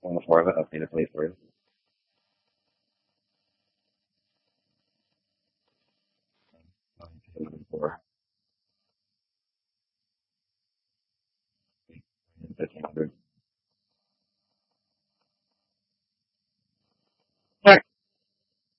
on the floor of it. I've made a plate for you.